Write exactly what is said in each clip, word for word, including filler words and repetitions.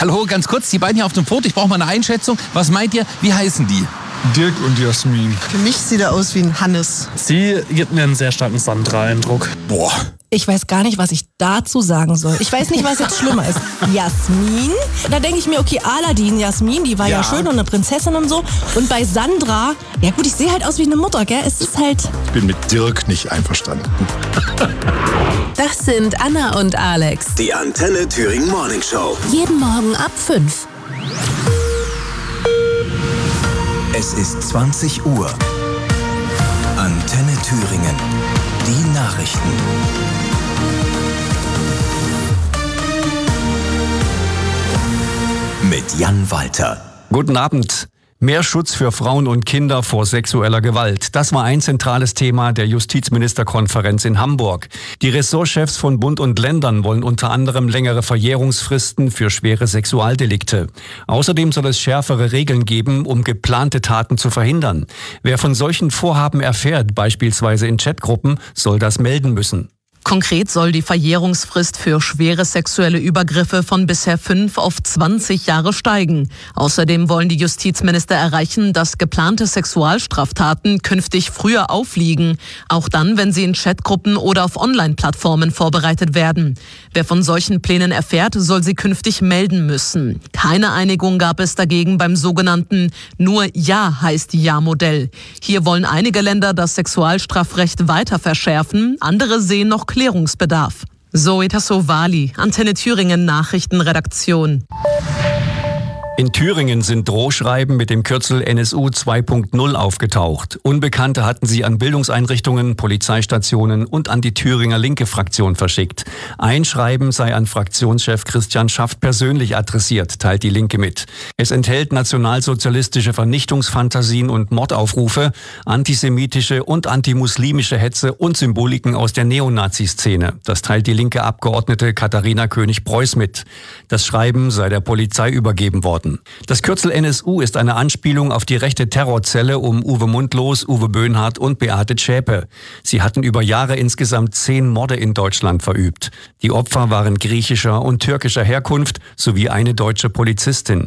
Hallo, ganz kurz, die beiden hier auf dem Foto, ich brauche mal eine Einschätzung. Was meint ihr, wie heißen die? Dirk und Jasmin. Für mich sieht er aus wie ein Hannes. Sie gibt mir einen sehr starken Sandra-Eindruck. Boah. Ich weiß gar nicht, was ich dazu sagen soll. Ich weiß nicht, was jetzt schlimmer ist. Jasmin? Da denke ich mir, okay, Aladdin, Jasmin, die war ja. ja schön und eine Prinzessin und so. Und bei Sandra, ja gut, ich sehe halt aus wie eine Mutter, gell? Es ist halt... Ich bin mit Dirk nicht einverstanden. Das sind Anna und Alex. Die Antenne Thüringen Morning Show. Jeden Morgen ab fünf. Es ist zwanzig Uhr. Antenne Thüringen. Die Nachrichten. Mit Jan Walter. Guten Abend. Mehr Schutz für Frauen und Kinder vor sexueller Gewalt. Das war ein zentrales Thema der Justizministerkonferenz in Hamburg. Die Ressortchefs von Bund und Ländern wollen unter anderem längere Verjährungsfristen für schwere Sexualdelikte. Außerdem soll es schärfere Regeln geben, um geplante Taten zu verhindern. Wer von solchen Vorhaben erfährt, beispielsweise in Chatgruppen, soll das melden müssen. Konkret soll die Verjährungsfrist für schwere sexuelle Übergriffe von bisher fünf auf zwanzig Jahre steigen. Außerdem wollen die Justizminister erreichen, dass geplante Sexualstraftaten künftig früher aufliegen. Auch dann, wenn sie in Chatgruppen oder auf Online-Plattformen vorbereitet werden. Wer von solchen Plänen erfährt, soll sie künftig melden müssen. Keine Einigung gab es dagegen beim sogenannten Nur Ja heißt Ja-Modell. Hier wollen einige Länder das Sexualstrafrecht weiter verschärfen, andere sehen noch Klärungsbedarf. Zoe Tassovali, Antenne Thüringen Nachrichtenredaktion. In Thüringen sind Drohschreiben mit dem Kürzel N S U zwei Punkt null aufgetaucht. Unbekannte hatten sie an Bildungseinrichtungen, Polizeistationen und an die Thüringer Linke Fraktion verschickt. Ein Schreiben sei an Fraktionschef Christian Schaft persönlich adressiert, teilt die Linke mit. Es enthält nationalsozialistische Vernichtungsfantasien und Mordaufrufe, antisemitische und antimuslimische Hetze und Symboliken aus der Neonazi-Szene. Das teilt die linke Abgeordnete Katharina König-Preuß mit. Das Schreiben sei der Polizei übergeben worden. Das Kürzel N S U ist eine Anspielung auf die rechte Terrorzelle um Uwe Mundlos, Uwe Böhnhardt und Beate Zschäpe. Sie hatten über Jahre insgesamt zehn Morde in Deutschland verübt. Die Opfer waren griechischer und türkischer Herkunft sowie eine deutsche Polizistin.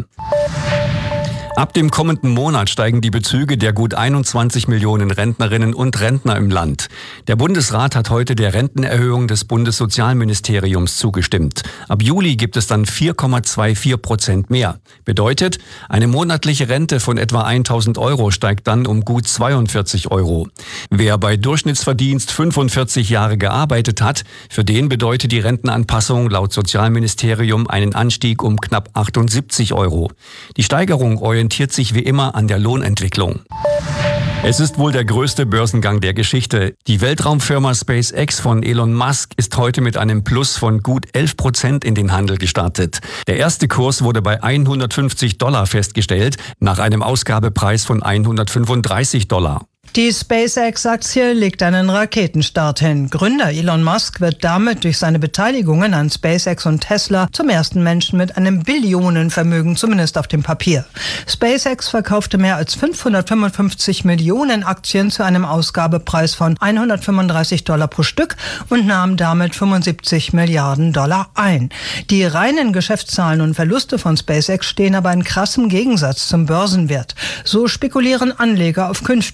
Ab dem kommenden Monat steigen die Bezüge der gut einundzwanzig Millionen Rentnerinnen und Rentner im Land. Der Bundesrat hat heute der Rentenerhöhung des Bundessozialministeriums zugestimmt. Ab Juli gibt es dann vier Komma vierundzwanzig Prozent mehr. Bedeutet, eine monatliche Rente von etwa eintausend Euro steigt dann um gut zweiundvierzig Euro. Wer bei Durchschnittsverdienst fünfundvierzig Jahre gearbeitet hat, für den bedeutet die Rentenanpassung laut Sozialministerium einen Anstieg um knapp achtundsiebzig Euro. Die Steigerung orientiert sich wie immer an der Lohnentwicklung. Es ist wohl der größte Börsengang der Geschichte. Die Weltraumfirma SpaceX von Elon Musk ist heute mit einem Plus von gut elf Prozent in den Handel gestartet. Der erste Kurs wurde bei hundertfünfzig Dollar festgestellt, nach einem Ausgabepreis von hundertfünfunddreißig Dollar. Die SpaceX-Aktie legt einen Raketenstart hin. Gründer Elon Musk wird damit durch seine Beteiligungen an SpaceX und Tesla zum ersten Menschen mit einem Billionenvermögen, zumindest auf dem Papier. SpaceX verkaufte mehr als fünfhundertfünfundfünfzig Millionen Aktien zu einem Ausgabepreis von hundertfünfunddreißig Dollar pro Stück und nahm damit fünfundsiebzig Milliarden Dollar ein. Die reinen Geschäftszahlen und Verluste von SpaceX stehen aber in krassem Gegensatz zum Börsenwert. So spekulieren Anleger auf künftige